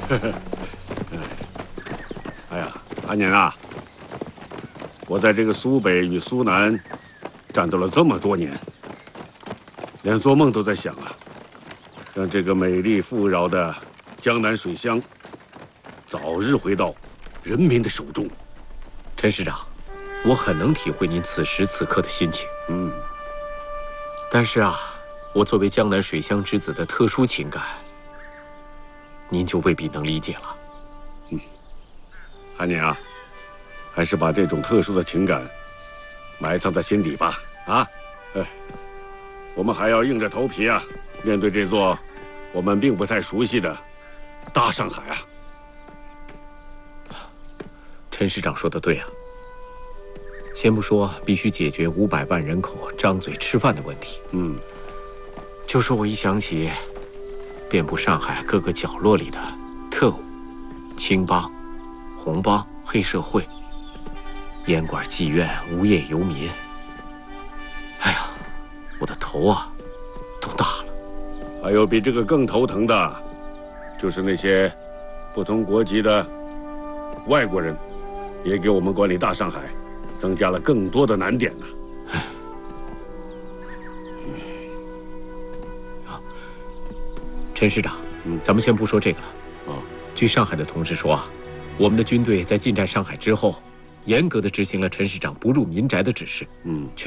哎呀，安年啊，我在这个苏北与苏南战斗了这么多年，连做梦都在想啊，让这个美丽富饶的江南水乡早日回到人民的手中。 陈师长，我很能体会您此时此刻的心情。但是啊，我作为江南水乡之子的特殊情感，您就未必能理解了。 安年啊，还是把这种特殊的情感埋藏在心底吧。啊，我们还要硬着头皮啊，面对这座我们并不太熟悉的大上海啊。 陈师长说的对啊。先不说必须解决500万人口张嘴吃饭的问题，就说我一想起遍布上海各个角落里的特务、青帮、红帮、黑社会、烟馆妓院、无业游民，哎呀，我的头啊都大了。 还有比这个更头疼的，就是那些不同国籍的外国人，也给我们管理大上海增加了更多的难点呢。 陈师长，咱们先不说这个了。据上海的同事说啊，我们的军队在进占上海之后，严格的执行了陈师长不入民宅的指示。